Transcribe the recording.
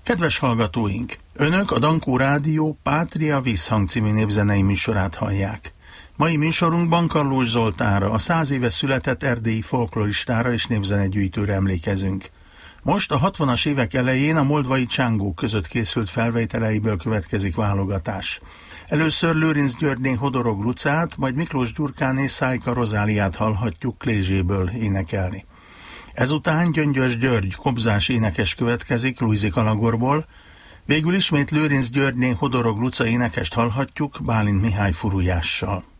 Kedves hallgatóink! Önök a Dankó Rádió Pátria Vízhang című népzenei műsorát hallják. Mai műsorunkban Karlós Zoltánra, a 100 éve született erdélyi folkloristára és népzenegyűjtőre emlékezünk. Most a 60-as évek elején a moldvai csángók között készült felvételeiből következik válogatás. Először Lőrinc Györgyné Hodorog Lucát, majd Miklós Gyurkáné Szájka Rozáliát hallhatjuk Klézséből énekelni. Ezután Gyöngyös György kobzás énekes következik Lujzi Kalagorból, végül ismét Lőrinc Györgyné Hodorog Luca énekest hallhatjuk Bálint Mihály furujással.